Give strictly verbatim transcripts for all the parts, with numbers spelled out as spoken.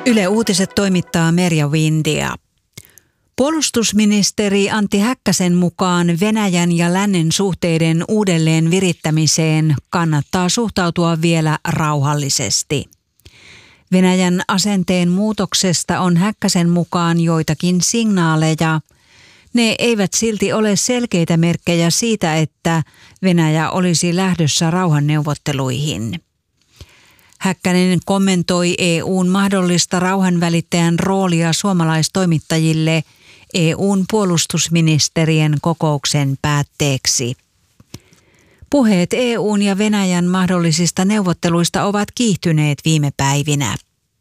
Yle Uutiset toimittaa Merja Windia. Puolustusministeri Antti Häkkäsen mukaan Venäjän ja lännen suhteiden uudelleen virittämiseen kannattaa suhtautua vielä rauhallisesti. Venäjän asenteen muutoksesta on Häkkäsen mukaan joitakin signaaleja. Ne eivät silti ole selkeitä merkkejä siitä, että Venäjä olisi lähdössä rauhanneuvotteluihin. Häkkänen kommentoi E U:n mahdollista rauhanvälittäjän roolia suomalaistoimittajille E U:n puolustusministerien kokouksen päätteeksi. Puheet E U:n ja Venäjän mahdollisista neuvotteluista ovat kiihtyneet viime päivinä.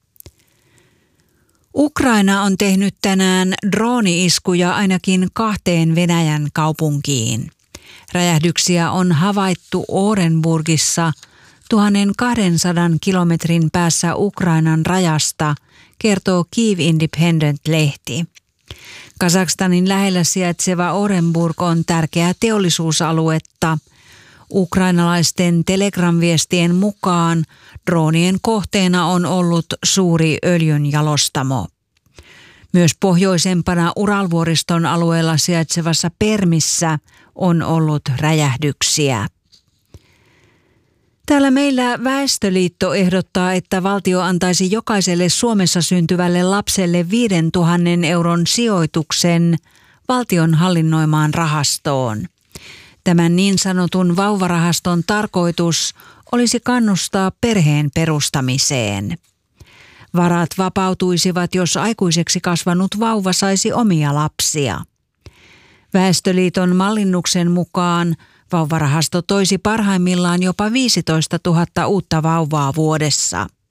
Ukraina on tehnyt tänään drooni-iskuja ainakin kahteen Venäjän kaupunkiin. Räjähdyksiä on havaittu Orenburgissa tuhatkaksisataa kilometrin päässä Ukrainan rajasta, kertoo Kyiv Independent-lehti. Kazakstanin lähellä sijaitseva Orenburg on tärkeä teollisuusaluetta. Ukrainalaisten Telegram-viestien mukaan droonien kohteena on ollut suuri öljynjalostamo. Myös pohjoisempana Uralvuoriston alueella sijaitsevassa Permissä on ollut räjähdyksiä. Täällä meillä Väestöliitto ehdottaa, että valtio antaisi jokaiselle Suomessa syntyvälle lapselle viisituhatta euron sijoituksen valtion hallinnoimaan rahastoon. Tämän niin sanotun vauvarahaston tarkoitus olisi kannustaa perheen perustamiseen. Varat vapautuisivat, jos aikuiseksi kasvanut vauva saisi omia lapsia. Väestöliiton mallinnuksen mukaan vauvarahasto toisi parhaimmillaan jopa viisitoistatuhatta uutta vauvaa vuodessa.